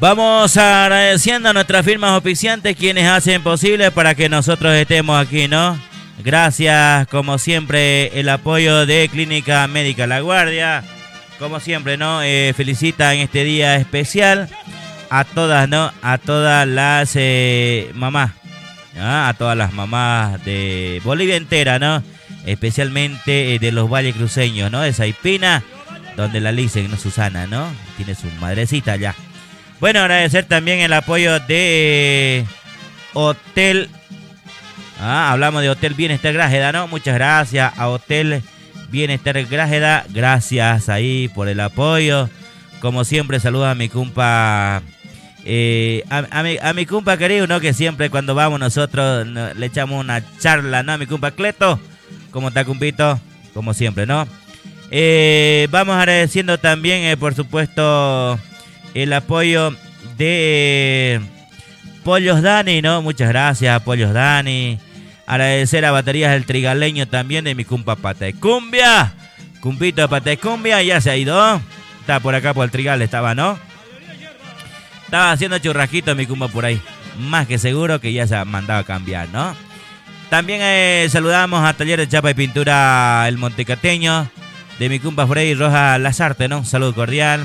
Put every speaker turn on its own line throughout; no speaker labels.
Vamos agradeciendo a nuestras firmas oficiantes quienes hacen posible para que nosotros estemos aquí, ¿no? Gracias, como siempre, el apoyo de Clínica Médica La Guardia. Como siempre, ¿no? Felicita en este día especial a todas, ¿no? A todas las mamás, ¿no? A todas las mamás de Bolivia entera, ¿no? Especialmente de los valles cruceños, ¿no? De Saipina, donde la Licen, ¿no? Susana, ¿no? Tiene su madrecita allá. Bueno, agradecer también el apoyo de Hotel. Hablamos de Hotel Bienestar Grájeda, ¿no? Muchas gracias a Hotel Bienestar Grájeda. Gracias ahí por el apoyo. Como siempre, saludo a mi compa. A mi compa querido, ¿no? Que siempre cuando vamos nosotros le echamos una charla, ¿no? A mi compa Cleto. ¿Cómo está, compito? Como siempre, ¿no? Vamos agradeciendo también, por supuesto, el apoyo de Pollos Dani, ¿no? Muchas gracias, Pollos Dani. Agradecer a Baterías del Trigaleño también de mi compa Pata de Cumbia. Cumpito de Pata de Cumbia, ya se ha ido. Está por acá por el Trigal, estaba, ¿no? Estaba haciendo churrasquito mi compa por ahí. Más que seguro que ya se ha mandado a cambiar, ¿no? También saludamos a Taller de Chapa y Pintura El Montecateño de mi compa Freddy Rojas Lazarte, ¿no? Un saludo cordial.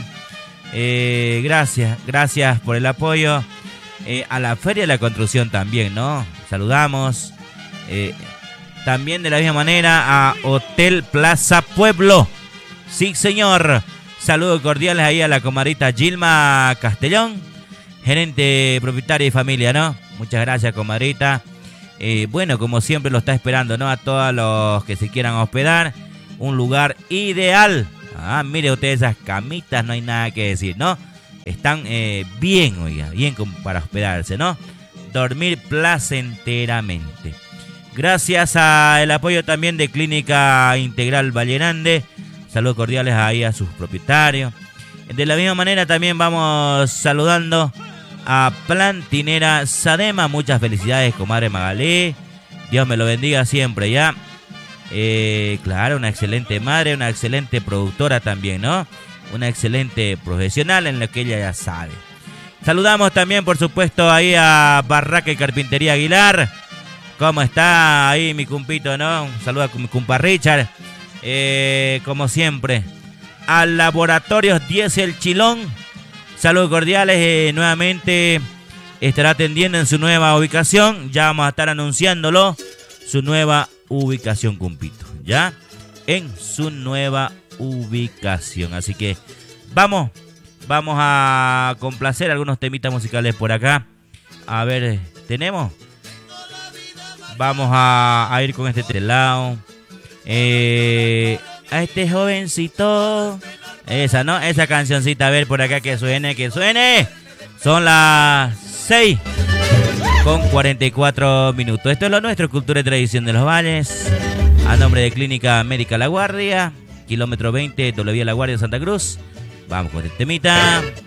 Gracias por el apoyo. A la Feria de la Construcción también, ¿no? Saludamos. También de la misma manera a Hotel Plaza Pueblo. Sí, señor. Saludos cordiales ahí a la comadrita Gilma Castellón, gerente, propietaria y familia, ¿no? Muchas gracias, comadrita. Bueno, como siempre lo está esperando, ¿no? A todos los que se quieran hospedar. Un lugar ideal. Mire usted esas camitas, no hay nada que decir, ¿no? Están bien, oiga, bien para hospedarse, ¿no? Dormir placenteramente. Gracias al apoyo también de Clínica Integral Valle Grande. Saludos cordiales ahí a sus propietarios. De la misma manera también vamos saludando a Plantinera Sadema. Muchas felicidades, comadre Magalí. Dios me lo bendiga siempre, ¿ya? Claro, una excelente madre, una excelente productora también, ¿no? Una excelente profesional en lo que ella ya sabe. Saludamos también, por supuesto, ahí a Barraca y Carpintería Aguilar. ¿Cómo está ahí mi cumpito, no? Un saludo a mi compa Richard. Como siempre, al Laboratorios 10 El Chilón. Saludos cordiales. Nuevamente estará atendiendo en su nueva ubicación. Ya vamos a estar anunciándolo. Su nueva ubicación, cumpito. ¿Ya? En su nueva ubicación. Así que vamos a complacer algunos temitas musicales por acá. A ver, ¿tenemos? Vamos a ir con este lado. A este jovencito. Esa, ¿no? Esa cancioncita, a ver por acá que suene. Son las 6:44. Esto es lo nuestro, cultura y tradición de los valles. A nombre de Clínica Médica La Guardia, kilómetro 20, doble vía La Guardia, Santa Cruz. Vamos con este temita.